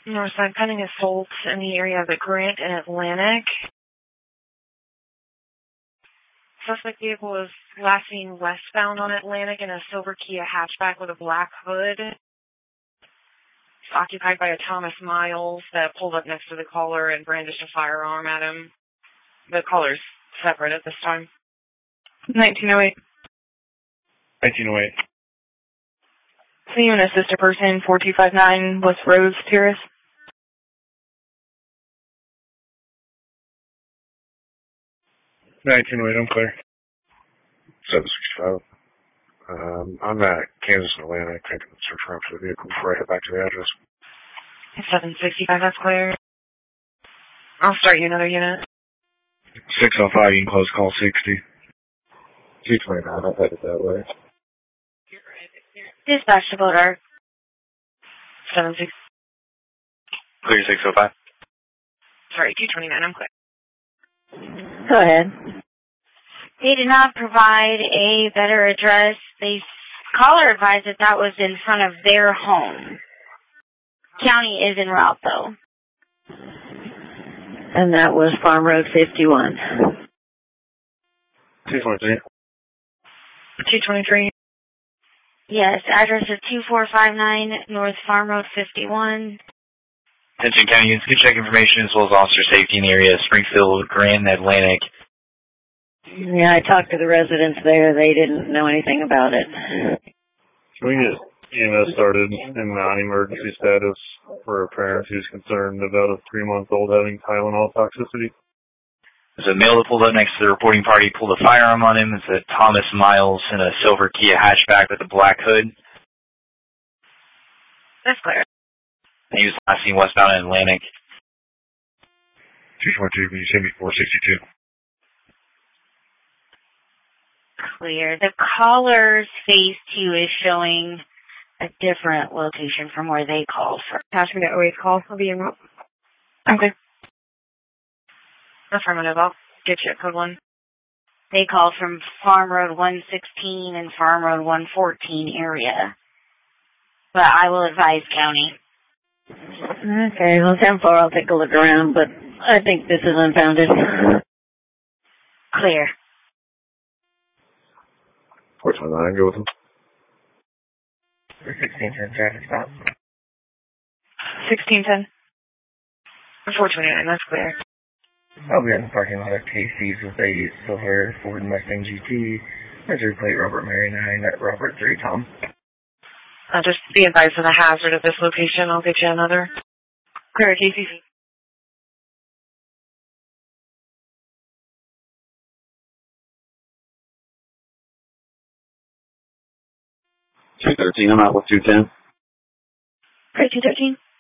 Northside pending assault in the area of the Grant and Atlantic. Suspect vehicle was last seen westbound on Atlantic in a silver Kia hatchback with a black hood. It's occupied by a Thomas Miles that pulled up next to the caller and brandished a firearm at him. The caller's separate at this time. 1908. 1908. See you an assisted person, 4259 West Rose Terrace. 1908, I'm clear. 765. I'm at Kansas and Atlanta, taking the search around for the vehicle before I head back to the address. 765, that's clear. I'll start you another unit. 605, you can close call 60. 229, I'm headed that way. Dispatch to Boulder. 76. Clear 605. Sorry, 229, I'm clear. Go ahead. They did not provide a better address. The caller advised that was in front of their home. County is en route, though. And that was Farm Road 51. 223. 223. Yes, address is 2459 North Farm Road 51. Attention County units, good check information as well as officer safety in the area of Springfield, Grand, Atlantic. Yeah, I talked to the residents there. They didn't know anything about it. Can we get EMS started in non-emergency status for a parent who's concerned about a 3-month-old having Tylenol toxicity? There's a male that pulled up next to the reporting party, pulled a firearm on him. It's a Thomas Miles in a silver Kia hatchback with a black hood. That's clear. And he was last seen westbound in Atlantic. 222, can you send me 462? Clear. The caller's phase 2 is showing a different location from where they called from. Pass me that OA call. I'll be en route. Okay. Affirmative. I'll get you at code 1. They called from Farm Road 116 and Farm Road 114 area. But I will advise County. Okay, well, 10-4, I'll take a look around, but I think this is unfounded. Clear. 429, go with him. 1610 traffic stop. 1610. 429, that's clear. I'll be in the parking lot of Casey's with a silver Ford Mustang GT. Measure plate Robert Mary 9 at Robert 3 Tom. Just be advised of the hazard at this location. I'll get you another. Clear, KCC. I'm out with 210. Clear, 213.